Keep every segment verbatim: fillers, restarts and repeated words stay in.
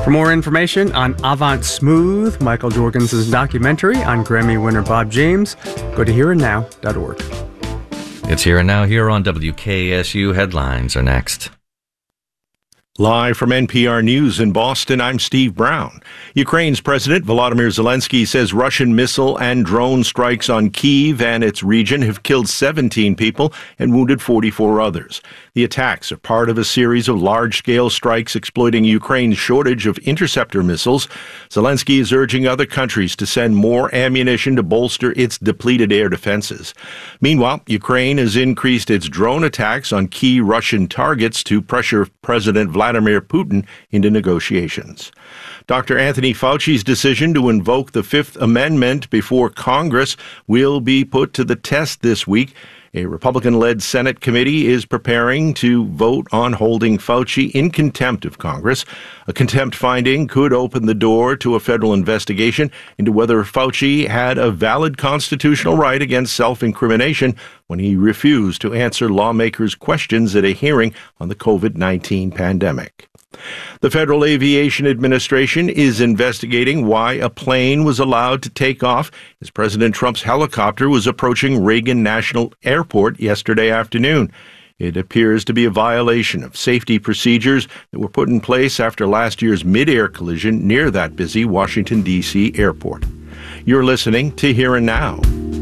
For more information on Avant Smooth, Michael Jorgensen's documentary on Grammy winner Bob James, go to here and now dot org. It's Here and Now here on W K S U. Headlines are next. Live from N P R News in Boston, I'm Steve Brown. Ukraine's President Volodymyr Zelensky says Russian missile and drone strikes on Kyiv and its region have killed seventeen people and wounded forty-four others. The attacks are part of a series of large-scale strikes exploiting Ukraine's shortage of interceptor missiles. Zelensky is urging other countries to send more ammunition to bolster its depleted air defenses. Meanwhile, Ukraine has increased its drone attacks on key Russian targets to pressure President Vladimir Putin into negotiations. Doctor Anthony Fauci's decision to invoke the Fifth Amendment before Congress will be put to the test this week. A Republican-led Senate committee is preparing to vote on holding Fauci in contempt of Congress. A contempt finding could open the door to a federal investigation into whether Fauci had a valid constitutional right against self-incrimination when he refused to answer lawmakers' questions at a hearing on the covid nineteen pandemic. The Federal Aviation Administration is investigating why a plane was allowed to take off as President Trump's helicopter was approaching Reagan National Airport yesterday afternoon. It appears to be a violation of safety procedures that were put in place after last year's mid-air collision near that busy Washington, D C airport. You're listening to Here and Now.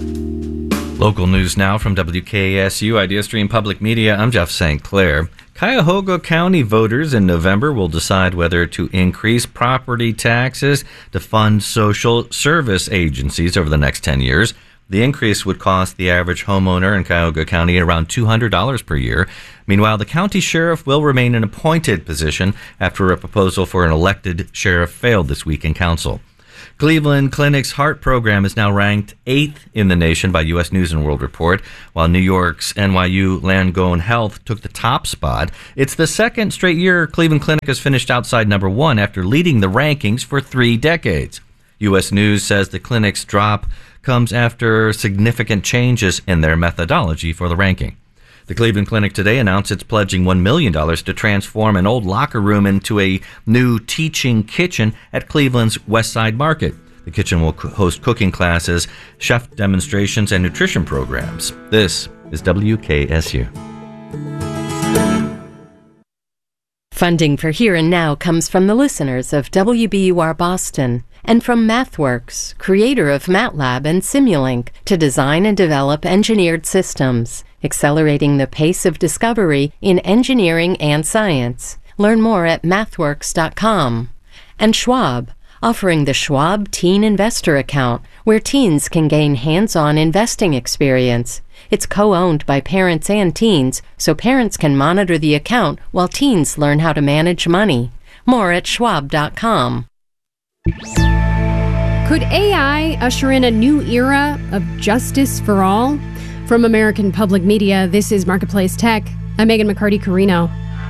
Local news now from W K S U IdeaStream Public Media. I'm Jeff Saint Clair. Cuyahoga County voters in November will decide whether to increase property taxes to fund social service agencies over the next ten years. The increase would cost the average homeowner in Cuyahoga County around two hundred dollars per year. Meanwhile, the county sheriff will remain in an appointed position after a proposal for an elected sheriff failed this week in council. Cleveland Clinic's heart program is now ranked eighth in the nation by U S News and World Report, while New York's N Y U Langone Health took the top spot. It's the second straight year Cleveland Clinic has finished outside number one after leading the rankings for three decades. U S News says the clinic's drop comes after significant changes in their methodology for the ranking. The Cleveland Clinic today announced it's pledging one million dollars to transform an old locker room into a new teaching kitchen at Cleveland's West Side Market. The kitchen will host cooking classes, chef demonstrations, and nutrition programs. This is W K S U. Funding for Here and Now comes from the listeners of W B U R Boston and from MathWorks, creator of MATLAB and Simulink, to design and develop engineered systems, accelerating the pace of discovery in engineering and science. Learn more at mathworks dot com. And Schwab, offering the Schwab Teen Investor Account, where teens can gain hands-on investing experience. It's co-owned by parents and teens, so parents can monitor the account while teens learn how to manage money. More at schwab dot com. Could A I usher in a new era of justice for all? From American Public Media, this is Marketplace Tech. I'm Megan McCarty-Carino.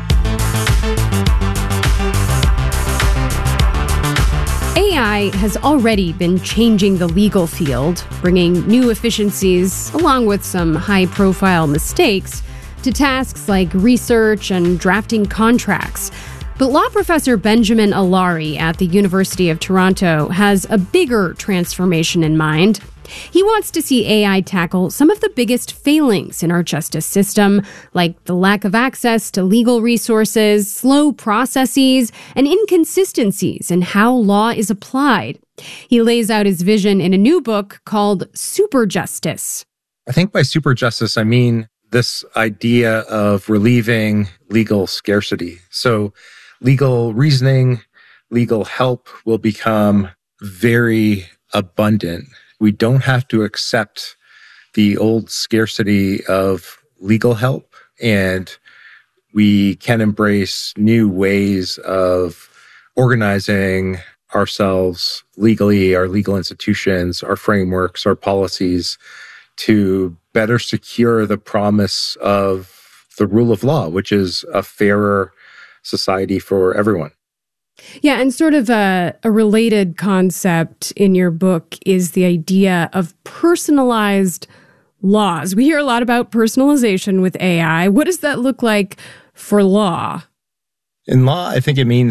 A I has already been changing the legal field, bringing new efficiencies, along with some high-profile mistakes, to tasks like research and drafting contracts. But law professor Benjamin Allari at the University of Toronto has a bigger transformation in mind. He wants to see A I tackle some of the biggest failings in our justice system, like the lack of access to legal resources, slow processes, and inconsistencies in how law is applied. He lays out his vision in a new book called Super Justice. I think by super justice, I mean this idea of relieving legal scarcity. So legal reasoning, legal help will become very abundant. We don't have to accept the old scarcity of legal help, and we can embrace new ways of organizing ourselves legally, our legal institutions, our frameworks, our policies, to better secure the promise of the rule of law, which is a fairer society for everyone. Yeah, and sort of a, a related concept in your book is the idea of personalized laws. We hear a lot about personalization with A I. What does that look like for law? In law, I think it means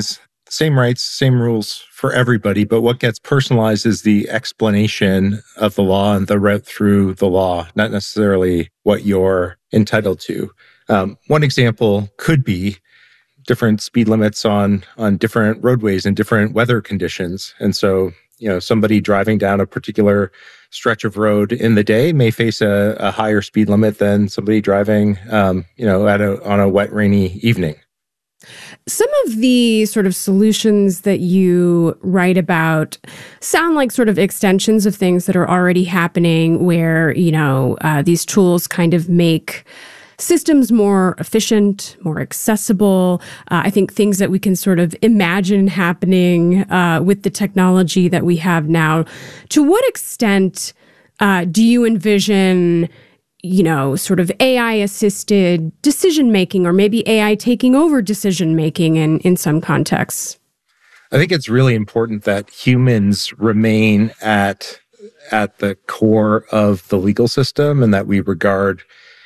same rights, same rules for everybody, but what gets personalized is the explanation of the law and the route through the law, not necessarily what you're entitled to. Um, one example could be different speed limits on on different roadways and different weather conditions. And so, you know, somebody driving down a particular stretch of road in the day may face a, a higher speed limit than somebody driving, um, you know, at a, on a wet, rainy evening. Some of the sort of solutions that you write about sound like sort of extensions of things that are already happening where, you know, uh, these tools kind of make systems more efficient, more accessible. Uh, I think things that we can sort of imagine happening uh, with the technology that we have now. To what extent uh, do you envision, you know, sort of A I-assisted decision-making, or maybe A I taking over decision-making in, in some contexts? I think it's really important that humans remain at, at the core of the legal system, and that we regard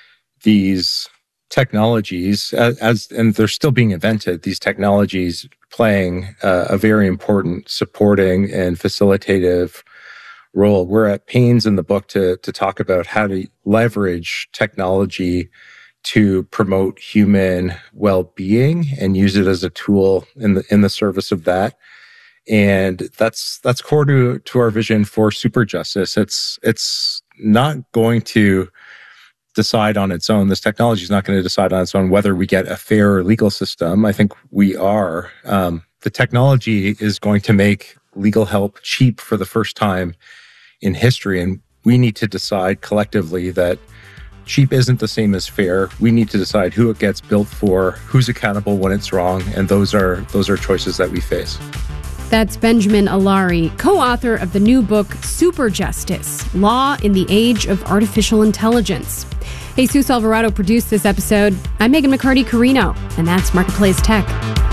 these technologies as, as and they're still being invented, these technologies playing uh, a very important supporting and facilitative role. We're at pains in the book to to talk about how to leverage technology to promote human well-being and use it as a tool in the in the service of that. And that's that's core to to our vision for super justice. It's it's not going to decide on its own. This technology is not going to decide on its own whether we get a fair legal system. I think we are. Um, the technology is going to make legal help cheap for the first time in history, and we need to decide collectively that cheap isn't the same as fair. We need to decide who it gets built for, who's accountable when it's wrong, and those are those are choices that we face. That's Benjamin Allari, co-author of the new book, Super Justice, Law in the Age of Artificial Intelligence. Jesus Alvarado produced this episode. I'm Megan McCarty-Carino, and that's Marketplace Tech.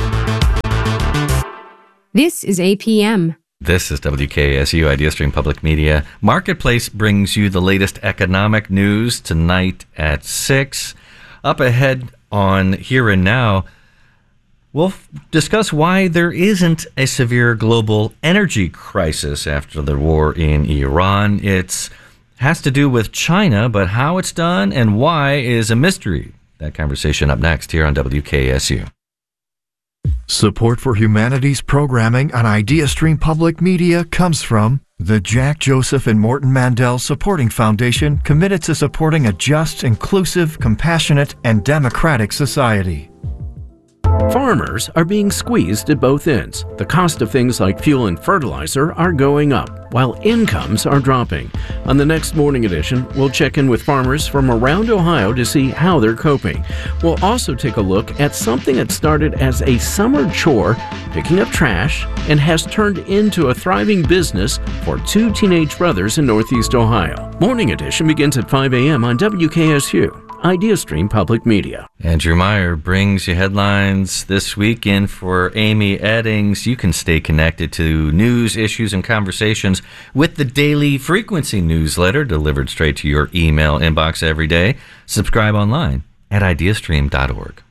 This is A P M. This is W K S U IdeaStream Public Media. Marketplace brings you the latest economic news tonight at six. Up ahead on Here and Now, we'll f- discuss why there isn't a severe global energy crisis after the war in Iran. It has to do with China, but how it's done and why is a mystery. That conversation up next here on W K S U. Support for humanities programming on IdeaStream Public Media comes from the Jack Joseph and Morton Mandel Supporting Foundation, committed to supporting a just, inclusive, compassionate, and democratic society. Farmers are being squeezed at both ends. The cost of things like fuel and fertilizer are going up, while incomes are dropping. On the next Morning Edition, we'll check in with farmers from around Ohio to see how they're coping. We'll also take a look at something that started as a summer chore, picking up trash, and has turned into a thriving business for two teenage brothers in Northeast Ohio. Morning Edition begins at five a.m. on W K S U. IdeaStream Public Media. Andrew Meyer brings you headlines this weekend for Amy Eddings. You can stay connected to news, issues, and conversations with the Daily Frequency newsletter delivered straight to your email inbox every day. Subscribe online at ideastream dot org.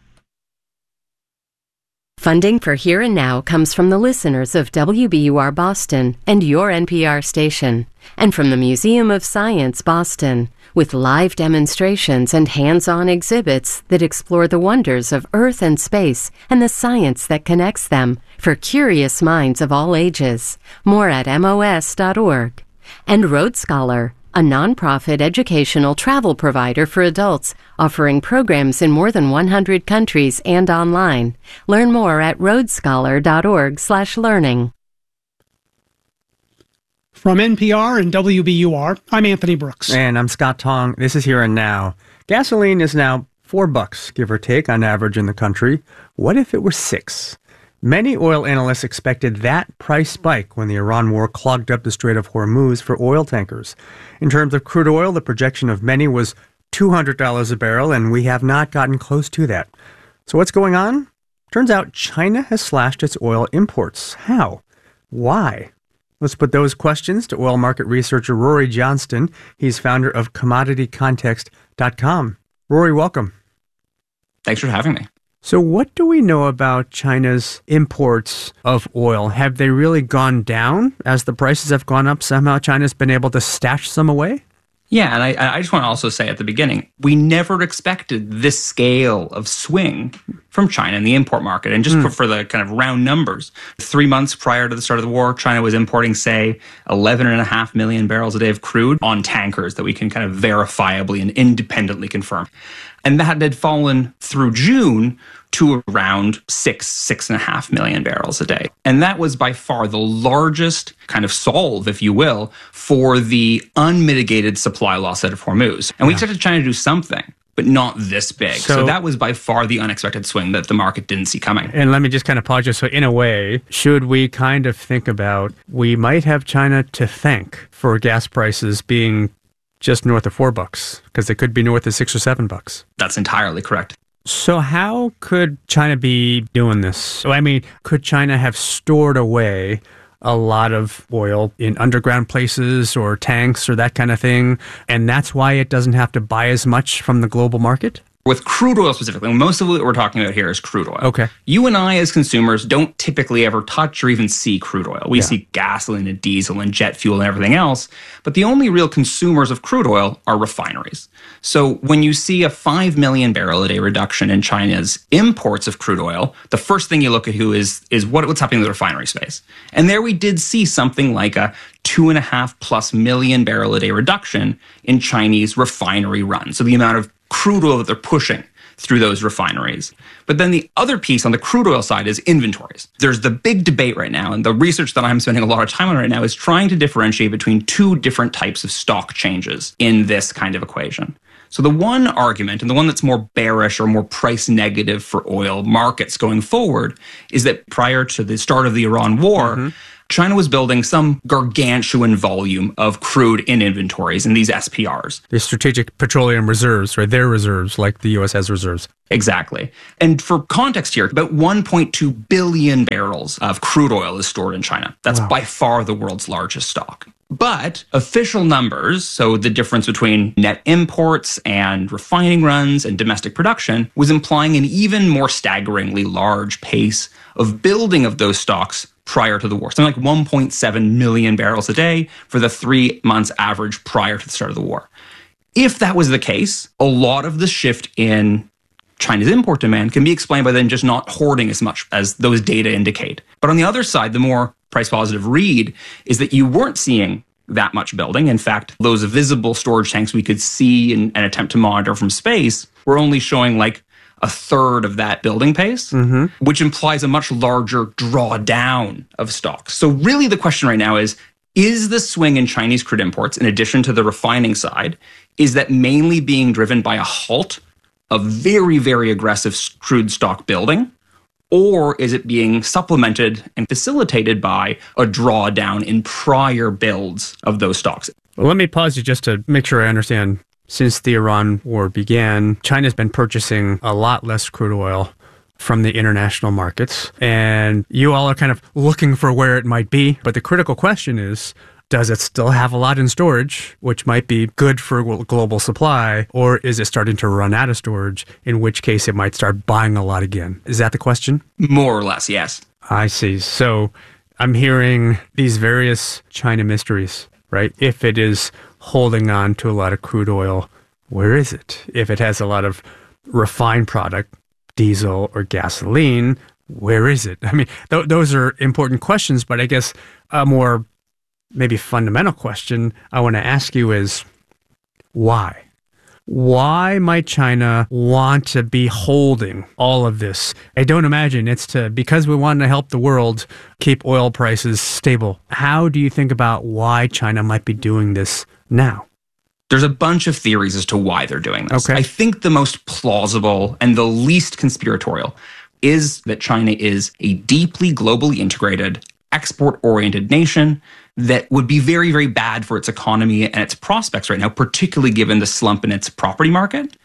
Funding for Here and Now comes from the listeners of W B U R Boston and your N P R station, and from the Museum of Science Boston, with live demonstrations and hands-on exhibits that explore the wonders of Earth and space and the science that connects them for curious minds of all ages. More at M O S dot org. And Road Scholar, a nonprofit educational travel provider for adults, offering programs in more than one hundred countries and online. Learn more at road scholar dot org slash learning. From N P R and W B U R, I'm Anthony Brooks. And I'm Scott Tong. This is Here and Now. Gasoline is now four bucks, give or take, on average in the country. What if it were six? Many oil analysts expected that price spike when the Iran war clogged up the Strait of Hormuz for oil tankers. In terms of crude oil, the projection of many was two hundred dollars a barrel, and we have not gotten close to that. So what's going on? Turns out China has slashed its oil imports. How? Why? Let's put those questions to oil market researcher Rory Johnston. He's founder of commodity context dot com. Rory, welcome. Thanks for having me. So what do we know about China's imports of oil? Have they really gone down as the prices have gone up? Somehow China's been able to stash some away? Yeah, and I, I just want to also say at the beginning, we never expected this scale of swing from China in the import market. And just mm. for, for the kind of round numbers, three months prior to the start of the war, China was importing, say, eleven and a half million barrels a day of crude on tankers that we can kind of verifiably and independently confirm. And that had fallen through June to around six, six and a half million barrels a day. And that was by far the largest kind of solve, if you will, for the unmitigated supply loss out of Hormuz. And we yeah. expected China to do something, but not this big. So, so that was by far the unexpected swing that the market didn't see coming. And let me just kind of pause you. So in a way, should we kind of think about, we might have China to thank for gas prices being just north of four bucks, because they could be north of six or seven bucks. That's entirely correct. So how could China be doing this? So, I mean, could China have stored away a lot of oil in underground places or tanks or that kind of thing, and that's why it doesn't have to buy as much from the global market? With crude oil specifically, most of what we're talking about here is crude oil. Okay. You and I as consumers don't typically ever touch or even see crude oil. We yeah. see gasoline and diesel and jet fuel and everything else, but the only real consumers of crude oil are refineries. So when you see a five million barrel a day reduction in China's imports of crude oil, the first thing you look at who is is what, what's happening in the refinery space. And there we did see something like a two and a half plus million barrel a day reduction in Chinese refinery runs. So the amount of crude oil that they're pushing through those refineries. But then the other piece on the crude oil side is inventories. There's the big debate right now, and the research that I'm spending a lot of time on right now is trying to differentiate between two different types of stock changes in this kind of equation. So the one argument, and the one that's more bearish or more price negative for oil markets going forward, is that prior to the start of the Iran war, mm-hmm. China was building some gargantuan volume of crude in inventories in these S P Rs. The strategic petroleum reserves, right? Their reserves, like the U S has reserves. Exactly. And for context here, about one point two billion barrels of crude oil is stored in China. That's wow. by far the world's largest stock. But official numbers, so the difference between net imports and refining runs and domestic production, was implying an even more staggeringly large pace of building of those stocks prior to the war. Something like one point seven million barrels a day for the three months average prior to the start of the war. If that was the case, a lot of the shift in China's import demand can be explained by them just not hoarding as much as those data indicate. But on the other side, the more price positive read is that you weren't seeing that much building. In fact, those visible storage tanks we could see and, and attempt to monitor from space were only showing like a third of that building pace, mm-hmm. which implies a much larger drawdown of stocks. So really the question right now is, is the swing in Chinese crude imports, in addition to the refining side, is that mainly being driven by a halt of very, very aggressive crude stock building? Or is it being supplemented and facilitated by a drawdown in prior builds of those stocks? Well, let me pause you just to make sure I understand. Since the Iran war began, China's been purchasing a lot less crude oil from the international markets. And you all are kind of looking for where it might be. But the critical question is, does it still have a lot in storage, which might be good for global supply, or is it starting to run out of storage, in which case it might start buying a lot again? Is that the question? More or less, yes. I see. So I'm hearing these various China mysteries, right? If it is holding on to a lot of crude oil, where is it? If it has a lot of refined product, diesel or gasoline, where is it? I mean, th- those are important questions, but I guess a more maybe fundamental question I want to ask you is, why? Why might China want to be holding all of this? I don't imagine it's to because we want to help the world keep oil prices stable. How do you think about why China might be doing this now? There's a bunch of theories as to why they're doing this. Okay. I think the most plausible and the least conspiratorial is that China is a deeply globally integrated, export-oriented nation that would be very, very bad for its economy and its prospects right now, particularly given the slump in its property market.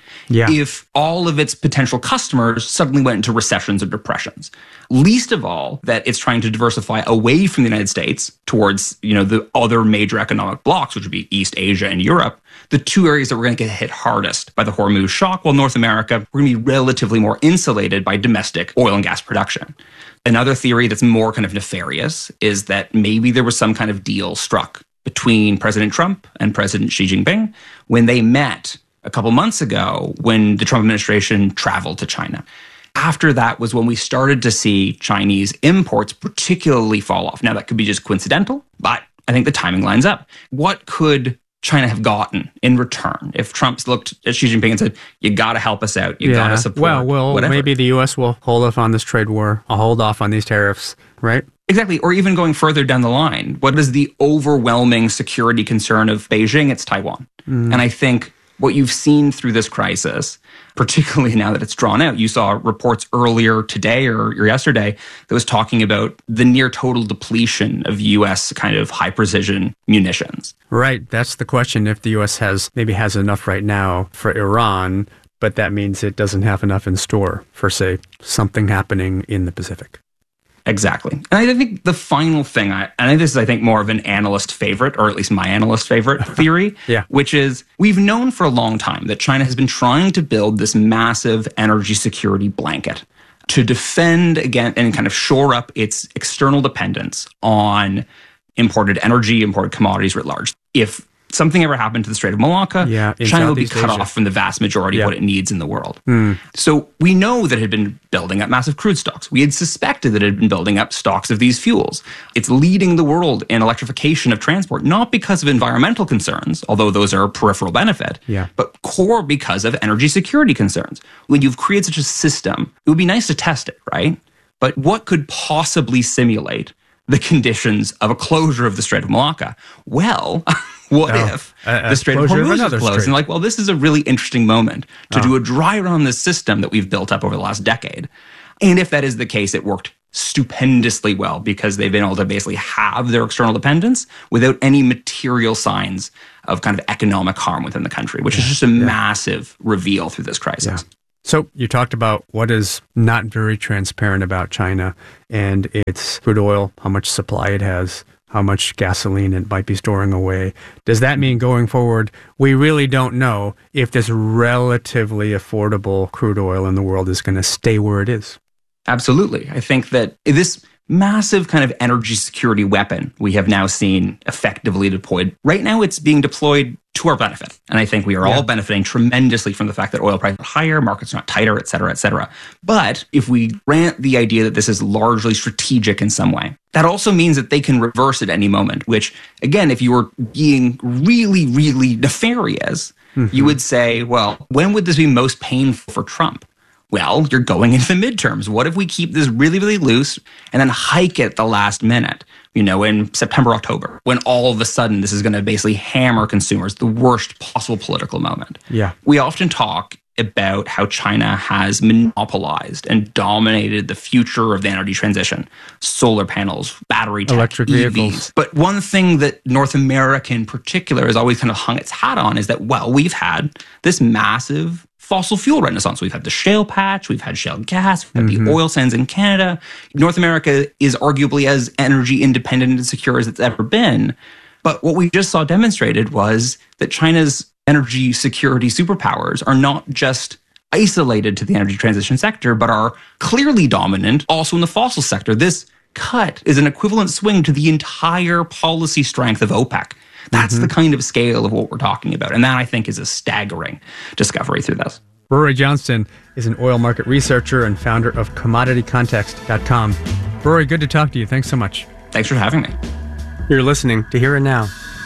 Yeah. if all of its potential customers suddenly went into recessions or depressions. Least of all, that it's trying to diversify away from the United States towards, you know, the other major economic blocs, which would be East Asia and Europe, the two areas that we're going to get hit hardest by the Hormuz shock, while North America, we're going to be relatively more insulated by domestic oil and gas production. Another theory that's more kind of nefarious is that maybe there was some kind of deal struck between President Trump and President Xi Jinping when they met a couple months ago when the Trump administration traveled to China. After that was when we started to see Chinese imports particularly fall off. Now, that could be just coincidental, but I think the timing lines up. What could China have gotten in return if Trump's looked at Xi Jinping and said, you got to help us out, you yeah. got to support Well, well, whatever. maybe the U S will hold off on this trade war, I'll hold off on these tariffs, right? Exactly. Or even going further down the line, what is the overwhelming security concern of Beijing? It's Taiwan. Mm. And I think what you've seen through this crisis, particularly now that it's drawn out, you saw reports earlier today or, or yesterday that was talking about the near total depletion of U S kind of high precision munitions. Right. That's the question. If the U S has maybe has enough right now for Iran, but that means it doesn't have enough in store for, say, something happening in the Pacific. Exactly. And I think the final thing, I, and I think this is, I think, more of an analyst favorite, or at least my analyst favorite theory, yeah. which is we've known for a long time that China has been trying to build this massive energy security blanket to defend again and kind of shore up its external dependence on imported energy, imported commodities writ large. If something ever happened to the Strait of Malacca, yeah, China would be cut Asia. off from the vast majority yeah. of what it needs in the world. Mm. So we know that it had been building up massive crude stocks. We had suspected that it had been building up stocks of these fuels. It's leading the world in electrification of transport, not because of environmental concerns, although those are a peripheral benefit, yeah. but core because of energy security concerns. When you've created such a system, it would be nice to test it, right? But what could possibly simulate the conditions of a closure of the Strait of Malacca? Well, what oh, if a, a the Strait of Hormuz Hormuz is closed? And like, well, this is a really interesting moment to oh. do a dry run on this system that we've built up over the last decade. And if that is the case, it worked stupendously well because they've been able to basically have their external dependence without any material signs of kind of economic harm within the country, which yeah. is just a yeah. massive reveal through this crisis. Yeah. So you talked about what is not very transparent about China and its crude oil, how much supply it has, how much gasoline it might be storing away. Does that mean going forward, we really don't know if this relatively affordable crude oil in the world is going to stay where it is? Absolutely. I think that this massive kind of energy security weapon we have now seen effectively deployed. Right now, it's being deployed to our benefit. And I think we are yeah. all benefiting tremendously from the fact that oil prices are higher, markets are not tighter, et cetera, et cetera. But if we grant the idea that this is largely strategic in some way, that also means that they can reverse at any moment, which, again, if you were being really, really nefarious, mm-hmm. you would say, well, when would this be most painful for Trump? Well, you're going into the midterms. What if we keep this really, really loose and then hike it the last minute, you know, in September, October, when all of a sudden this is going to basically hammer consumers, the worst possible political moment. Yeah. We often talk about how China has monopolized and dominated the future of the energy transition, solar panels, battery tech, electric E Vs. vehicles. But one thing that North America in particular has always kind of hung its hat on is that, well, we've had this massive fossil fuel renaissance. We've had the shale patch, we've had shale gas, we've had mm-hmm. the oil sands in Canada. North America is arguably as energy independent and secure as it's ever been. But what we just saw demonstrated was that China's energy security superpowers are not just isolated to the energy transition sector, but are clearly dominant also in the fossil sector. This cut is an equivalent swing to the entire policy strength of OPEC. That's mm-hmm. the kind of scale of what we're talking about. And that, I think, is a staggering discovery through this. Rory Johnston is an oil market researcher and founder of commodity context dot com. Rory, good to talk to you. Thanks so much. Thanks for having me. You're listening to Here and Now.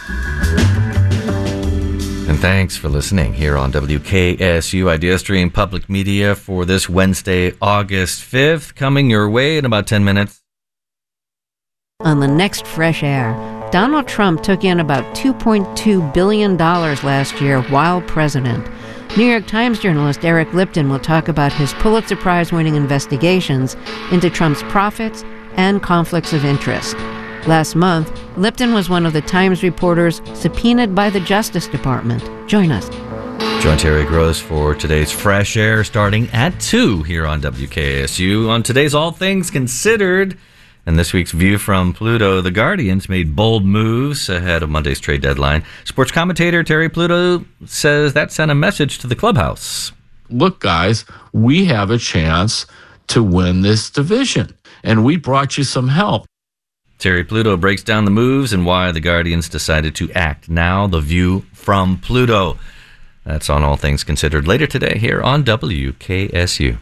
And thanks for listening here on W K S U IdeaStream Public Media for this Wednesday, August fifth. Coming your way in about ten minutes. On the next Fresh Air, Donald Trump took in about two point two billion dollars last year while president. New York Times journalist Eric Lipton will talk about his Pulitzer Prize-winning investigations into Trump's profits and conflicts of interest. Last month, Lipton was one of the Times reporters subpoenaed by the Justice Department. Join us. Join Terry Gross for today's Fresh Air starting at two here on W K S U. On today's All Things Considered and this week's View from Pluto, the Guardians made bold moves ahead of Monday's trade deadline. Sports commentator Terry Pluto says that sent a message to the clubhouse. Look, guys, we have a chance to win this division, and we brought you some help. Terry Pluto breaks down the moves and why the Guardians decided to act now. The View from Pluto. That's on All Things Considered later today here on W K S U.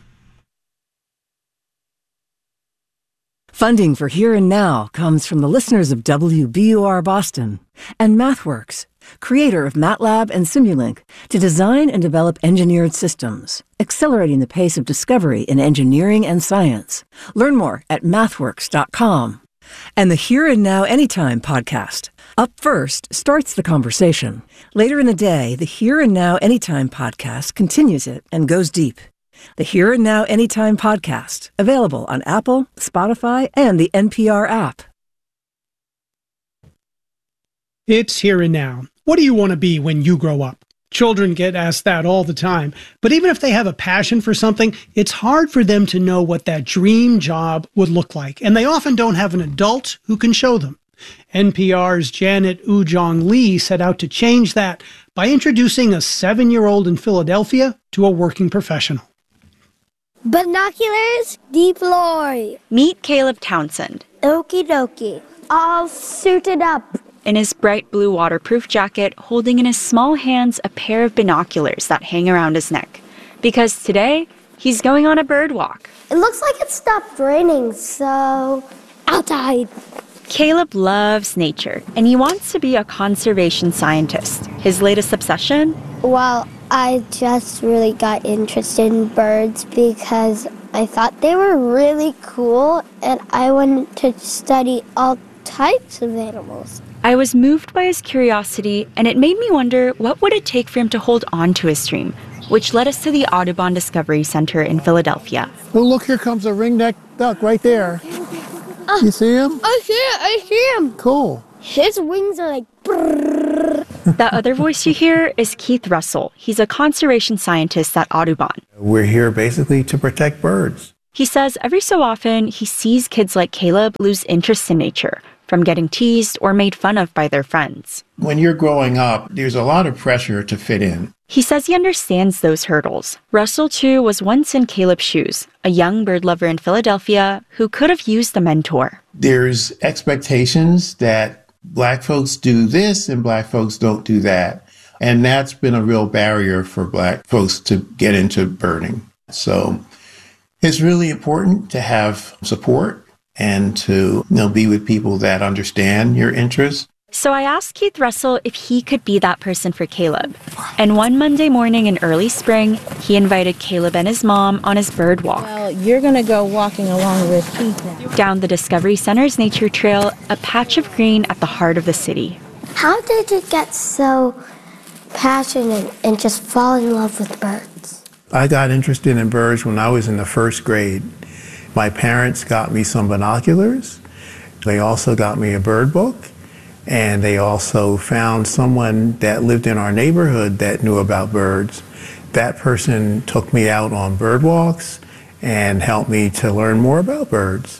Funding for Here and Now comes from the listeners of W B U R Boston and MathWorks, creator of MATLAB and Simulink, to design and develop engineered systems, accelerating the pace of discovery in engineering and science. Learn more at mathworks dot com. And the Here and Now Anytime podcast. Up First starts the conversation. Later in the day, the Here and Now Anytime podcast continues it and goes deep. The Here and Now Anytime podcast, available on Apple, Spotify, and the N P R app. It's Here and Now. What do you want to be when you grow up? Children get asked that all the time. But even if they have a passion for something, it's hard for them to know what that dream job would look like. And they often don't have an adult who can show them. N P R's Janet Ujong Lee set out to change that by introducing a seven-year-old in Philadelphia to a working professional. Binoculars deploy. Meet Caleb Townsend. Okie dokie. All suited up. In his bright blue waterproof jacket, holding in his small hands a pair of binoculars that hang around his neck. Because today, he's going on a bird walk. It looks like it stopped raining, so outside. Caleb loves nature, and he wants to be a conservation scientist. His latest obsession? Well, I just really got interested in birds because I thought they were really cool, and I wanted to study all types of animals. I was moved by his curiosity, and it made me wonder what would it take for him to hold on to his dream, which led us to the Audubon Discovery Center in Philadelphia. Oh, look, here comes a ringneck duck right there. Uh, you see him? I see it, I see him. Cool. His wings are like brrrr. That other voice you hear is Keith Russell. He's a conservation scientist at Audubon. We're here basically to protect birds. He says every so often he sees kids like Caleb lose interest in nature, from getting teased or made fun of by their friends. When you're growing up, there's a lot of pressure to fit in. He says he understands those hurdles. Russell, too, was once in Caleb's shoes, a young bird lover in Philadelphia who could have used a mentor. There's expectations that Black folks do this and Black folks don't do that. And that's been a real barrier for Black folks to get into birding. So it's really important to have support and to, you know, be with people that understand your interests. So I asked Keith Russell if he could be that person for Caleb. And one Monday morning in early spring, he invited Caleb and his mom on his bird walk. Well, you're going to go walking along with Keith now. Down the Discovery Center's nature trail, a patch of green at the heart of the city. How did you get so passionate and just fall in love with birds? I got interested in birds when I was in the first grade. My parents got me some binoculars. They also got me a bird book. And they also found someone that lived in our neighborhood that knew about birds. That person took me out on bird walks and helped me to learn more about birds.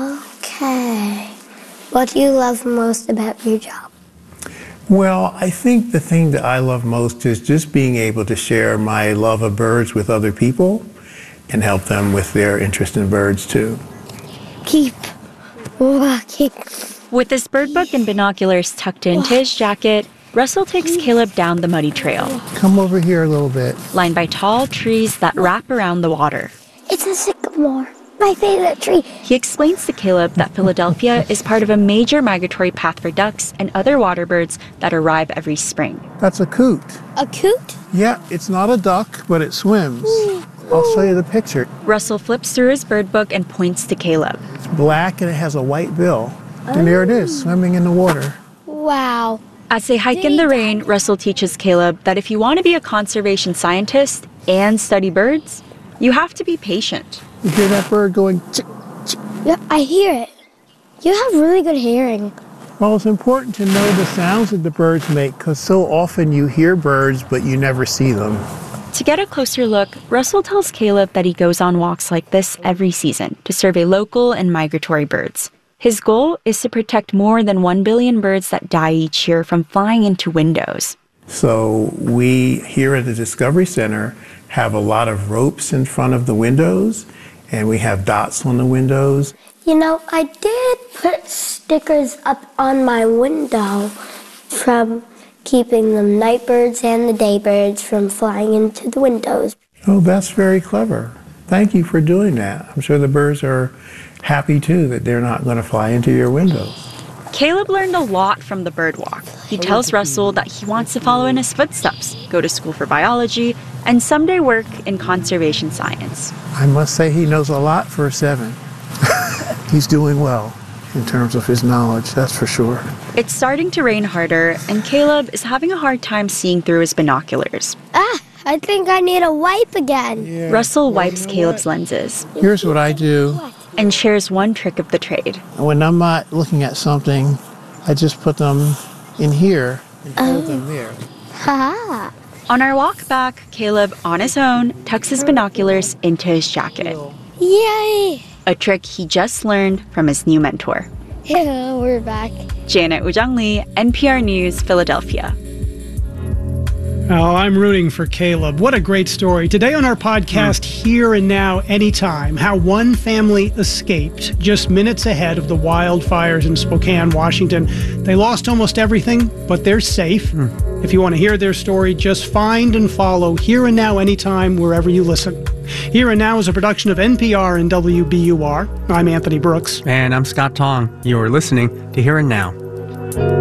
Okay. What do you love most about your job? Well, I think the thing that I love most is just being able to share my love of birds with other people and help them with their interest in birds too. Keep walking. With his bird book and binoculars tucked into his jacket, Russell takes Caleb down the muddy trail. Come over here a little bit. Lined by tall trees that wrap around the water. It's a sycamore, my favorite tree. He explains to Caleb that Philadelphia is part of a major migratory path for ducks and other water birds that arrive every spring. That's a coot. A coot? Yeah, it's not a duck, but it swims. I'll show you the picture. Russell flips through his bird book and points to Caleb. It's black and it has a white bill. And there it is, swimming in the water. Wow. As they hike in the rain, Russell teaches Caleb that if you want to be a conservation scientist and study birds, you have to be patient. You hear that bird going chick, chick? Yeah, I hear it. You have really good hearing. Well, it's important to know the sounds that the birds make because so often you hear birds, but you never see them. To get a closer look, Russell tells Caleb that he goes on walks like this every season to survey local and migratory birds. His goal is to protect more than one billion birds that die each year from flying into windows. So we here at the Discovery Center have a lot of ropes in front of the windows, and we have dots on the windows. You know, I did put stickers up on my window from keeping the night birds and the day birds from flying into the windows. Oh, that's very clever. Thank you for doing that. I'm sure the birds are happy too that they're not going to fly into your windows. Caleb learned a lot from the bird walk. He tells Russell that he wants to follow in his footsteps, go to school for biology, and someday work in conservation science. I must say he knows a lot for a seven. He's doing well in terms of his knowledge, that's for sure. It's starting to rain harder, and Caleb is having a hard time seeing through his binoculars. Ah, I think I need a wipe again. Yeah. Russell wipes Caleb's lenses. Here's what I do. And shares one trick of the trade. When I'm not looking at something, I just put them in here and hold oh. them there. Ha! On our walk back, Caleb, on his own, tucks his binoculars into his jacket. Yay! A trick he just learned from his new mentor. Yeah, we're back. Janet Woo-jung Lee, N P R News, Philadelphia. Oh, I'm rooting for Caleb. What a great story. Today on our podcast, mm. Here and Now, Anytime, how one family escaped just minutes ahead of the wildfires in Spokane, Washington. They lost almost everything, but they're safe. Mm. If you want to hear their story, just find and follow Here and Now, Anytime, wherever you listen. Here and Now is a production of N P R and W B U R. I'm Anthony Brooks. And I'm Scott Tong. You are listening to Here and Now.